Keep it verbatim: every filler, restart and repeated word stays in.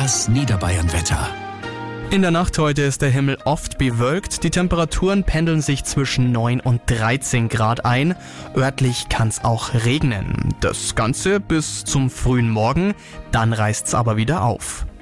Das Niederbayern-Wetter. In der Nacht heute ist der Himmel oft bewölkt. Die Temperaturen pendeln sich zwischen neun und dreizehn Grad ein. Örtlich kann es auch regnen. Das Ganze bis zum frühen Morgen, dann reißt's aber wieder auf.